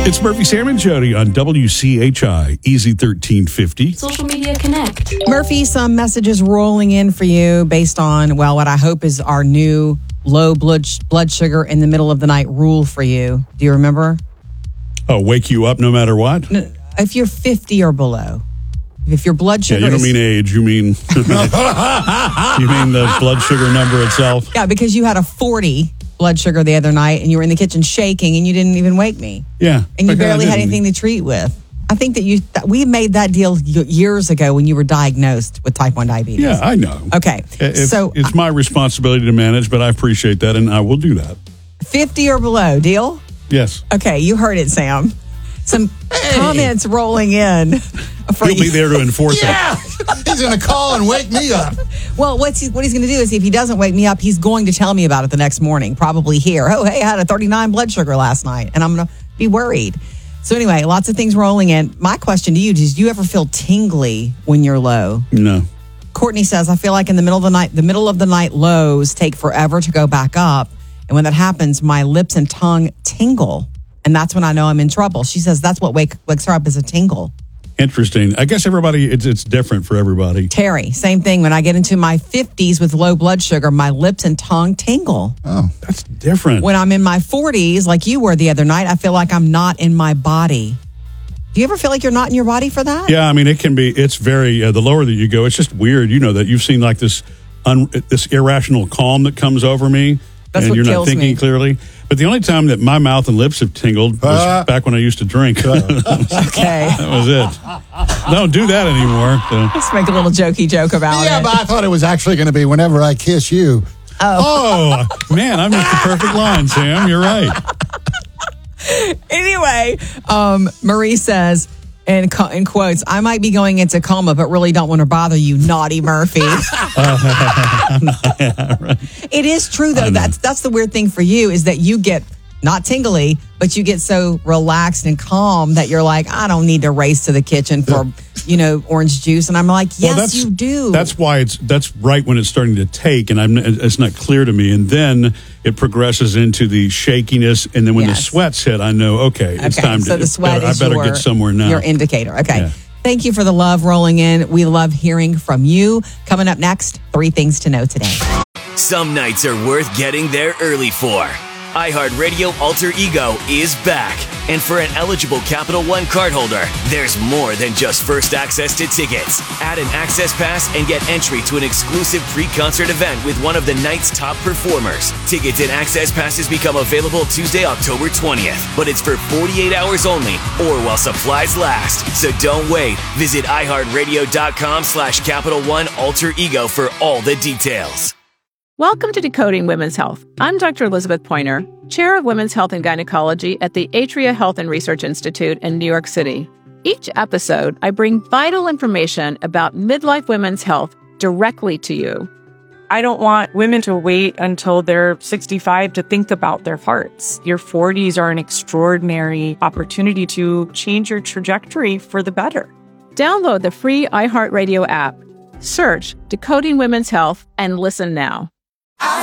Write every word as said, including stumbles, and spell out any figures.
It's Murphy, Sam, and Jody on W C H I, Easy thirteen fifty. Social Media Connect. Murphy, some messages rolling in for you based on, well, what I hope is our new low blood blood sugar in the middle of the night rule for you. Do you remember? Oh, wake you up no matter what? If you're fifty or below. If your blood sugar Yeah, you don't is, mean age. You mean you mean the blood sugar number itself? Yeah, because you had a forty blood sugar the other night and you were in the kitchen shaking and you didn't even wake me. Yeah. And you because I barely had didn't. anything to treat with. I think that you that we made that deal years ago when you were diagnosed with type one diabetes. Yeah, I know. Okay. It's, so it's my responsibility to manage, but I appreciate that, and I will do that. fifty or below, deal? Yes. Okay, you heard it, Sam. Some Hey. comments rolling in. For He'll be you. there to enforce Yeah, he's going to call and wake me up. Well, what's he, what he's going to do is if he doesn't wake me up, he's going to tell me about it the next morning, probably here. Oh, hey, I had a thirty-nine blood sugar last night, and I'm going to be worried. So anyway, lots of things rolling in. My question to you, did you ever feel tingly when you're low? it. No. Courtney says, I feel like in the middle of the night, the middle of the night lows take forever to go back up. And when that happens, my lips and tongue tingle. And that's when I know I'm in trouble. She says that's what wake, wakes her up is a tingle. Interesting. I guess everybody, it's, it's different for everybody. Terry, same thing. When I get into my fifties with low blood sugar, my lips and tongue tingle. Oh, That's different. When I'm in my forties, like you were the other night, I feel like I'm not in my body. Do you ever feel like you're not in your body for that? Yeah, I mean, it can be, it's very, uh, the lower that you go, it's just weird. You know that you've seen like this un, this irrational calm that comes over me. That's and what you're kills not thinking me. clearly. But the only time that my mouth and lips have tingled was Uh. back when I used to drink. that Okay. was it. Don't do that anymore. So. Let's make a little jokey joke about yeah, it. but I thought it was actually going to be whenever I kiss you. Oh, man, I missed the perfect line, Sam. You're right. Anyway, um, Marie says, in, co- in quotes, I might be going into coma, but really don't want to bother you, naughty Murphy. It is true, though. That's that's the weird thing for you is that you get not tingly, but you get so relaxed and calm that you're like, I don't need to race to the kitchen for, you know, orange juice. And I'm like, yes, Well, that's, you do. That's why it's that's right when it's starting to take, and I'm it's not clear to me. And then it progresses into the shakiness, and then when Yes. the sweats hit, I know okay, it's Okay, time so to. the sweat I is better your, get somewhere now. your indicator. Okay. Yeah. Thank you for the love rolling in. We love hearing from you. Coming up next, three things to know today. Some nights are worth getting there early for. iHeartRadio Alter Ego is back. And for an eligible Capital One cardholder, there's more than just first access to tickets. Add an access pass and get entry to an exclusive pre-concert event with one of the night's top performers. Tickets and access passes become available Tuesday, October twentieth. But it's for forty-eight hours only or while supplies last. So don't wait. Visit iHeartRadio.com slash Capital One Alter Ego for all the details. Welcome to Decoding Women's Health. I'm Doctor Elizabeth Pointer, Chair of Women's Health and Gynecology at the Atria Health and Research Institute in New York City. Each episode, I bring vital information about midlife women's health directly to you. I don't want women to wait until they're sixty-five to think about their hearts. Your forties are an extraordinary opportunity to change your trajectory for the better. Download the free iHeartRadio app. Search Decoding Women's Health and listen now.